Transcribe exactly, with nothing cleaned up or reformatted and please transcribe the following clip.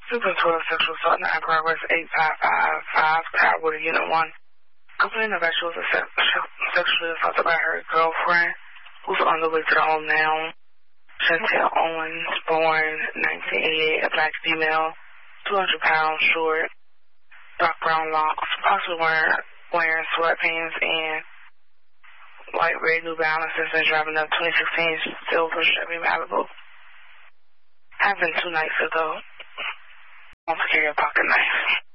Super twelve sexual assault in progress eight five five five, Power with Unit one. Complaining that she was se- sexually assaulted by her girlfriend, who's on the way to the home now. Chantel Owens, born nineteen eighty-eight, a black female, two hundred pounds short, dark brown locks, possibly wearing, wearing sweatpants and white red New Balances and driving a twenty sixteen silver Chevy Malibu. Happened two nights ago. Don't forget your pocket knife.